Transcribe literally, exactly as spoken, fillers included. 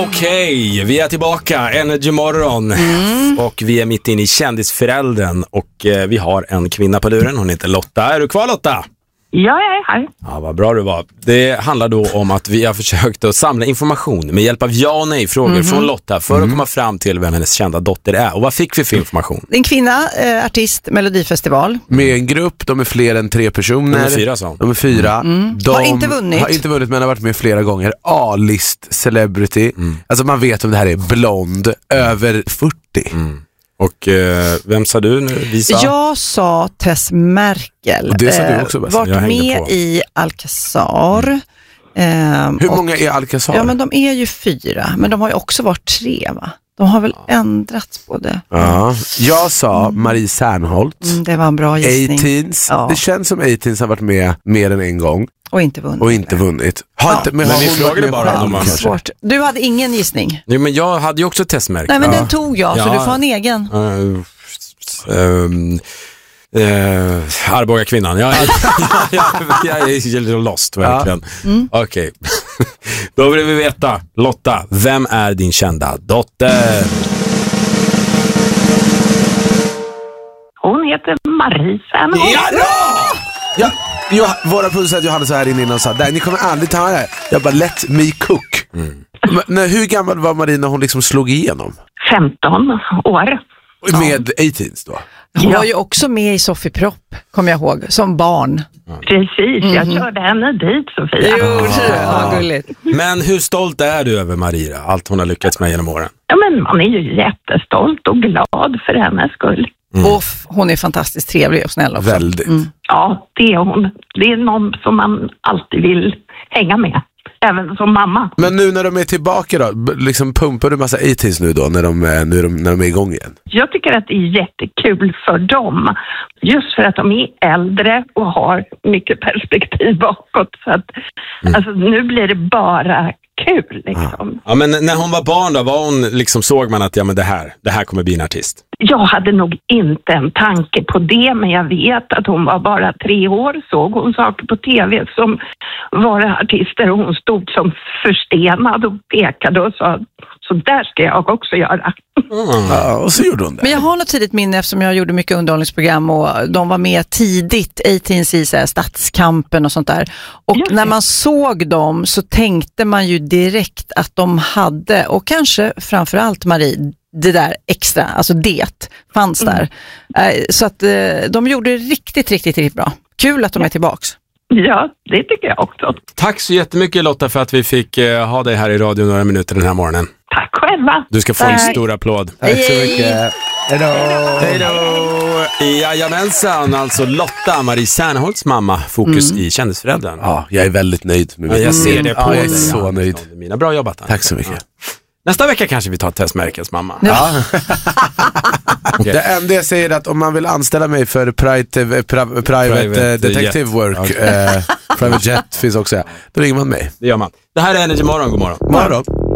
Okej, vi är tillbaka, Energy morgon mm. och vi är mitt inne i kändisföräldern och eh, vi har en kvinna på luren, hon heter Lotta. Är du kvar, Lotta? Ja, jag är här. Ja, vad bra du var. Det handlar då om att vi har försökt att samla information med hjälp av ja och nej-frågor mm-hmm. från Lotta för mm. att komma fram till vem hennes kända dotter är. Och vad fick vi för information? En kvinna, eh, artist, Melodifestival. Med en grupp, de är fler än tre personer. De är fyra, så. De är fyra. Mm. De har inte vunnit. Har inte vunnit, men har varit med flera gånger. A-list celebrity. Mm. Alltså man vet om det här är blond, över fyrtio. Mm. Och eh, vem sa du nu? Visa? Jag sa Tess Merkel. Och det sa du också, Varit med på. i Alcazar. Mm. Eh, Hur många är Alcazar? Ja, men de är ju fyra. Men de har ju också varit tre, va? De har väl ja. ändrats på det. Ja. Jag sa mm. Marie Serneholt. Mm, det var en bra gissning. A-Teens. Ja. Det känns som A-Teens har varit med mer än en gång. Och inte vunnit. Och inte vunnit. Har ja. inte, men men har vi frågade bara om man svårt. Du hade ingen gissning. Jo, men jag hade ju också testmärkt. Nej, men ja. den tog jag, så ja. du får en egen. Uh, um, uh, Arboga kvinnan. Jag, jag, jag, jag är lost, verkligen. Ja. Mm. Okej. Okay. Då vill vi veta, Lotta, vem är din kända dotter? Hon heter Marie Serneholt. Ja! Ja! Ja, våra producenter Johannes var här inne och sa där, ni kommer aldrig ta det här. Jag bara, let me cook. Mm. Men, hur gammal var Marie när hon liksom slog igenom? femton år. Med A-Teens då? Hon ja. var ju också med i Sofie Propp, kommer jag ihåg, som barn. Precis, jag mm. körde henne dit, Sofia. Jo, ja, gulligt. Men hur stolt är du över Maria, allt hon har lyckats med genom åren? Ja, men man är ju jättestolt och glad för hennes skull. Mm. Och hon är fantastiskt trevlig och snäll också. Väldigt. Mm. Ja, det är hon. Det är någon som man alltid vill hänga med. Även som mamma. Men nu när de är tillbaka då, liksom pumpar du massa A-Teens nu då, när de, när, de, när de är igång igen? Jag tycker att det är jättekul för dem. Just för att de är äldre och har mycket perspektiv bakåt. Så att, mm. alltså, nu blir det bara kul liksom. Ja, men när hon var barn då, var hon liksom, såg man att ja, men det här, det här kommer bli en artist? Jag hade nog inte en tanke på det, men jag vet att hon var bara tre år, såg hon saker på tv som var artister och hon stod som förstenad och pekade och sa, så där ska jag också göra. Mm. Ja, och så gjorde hon det. Men jag har något tidigt minne eftersom jag gjorde mycket underhållningsprogram och de var med tidigt, A-Teens i så här, Stadskampen och sånt där. Och ja. när man såg dem så tänkte man ju direkt att de hade, och kanske framförallt Marie, det där extra, alltså det fanns där. Mm. Så att de gjorde det riktigt, riktigt, riktigt bra. Kul att de är tillbaks. Ja, det tycker jag också. Tack så jättemycket Lotta för att vi fick uh, ha dig här i radio några minuter den här morgonen. Tack själva. Du ska få Tack. en stor applåd. Tack så mycket. Hej då. Hej då. Jajamensan, alltså Lotta, Marie Serneholts mamma, fokus mm. i kändisföräldern. Ja, jag är väldigt nöjd med mig. Ja, jag ser det på ja, jag är dig. så nöjd. Mina bra jobbat. Tack så mycket. Ja. Nästa vecka kanske vi tar Tess Merkels mamma. Ja. Okay. Det enda jag säger är att om man vill anställa mig för private, private, private uh, detective jet. work, okay. uh, private jet finns också, då ringer man mig. Det gör man. Det här är Energy Morgon, god morgon. Morgon.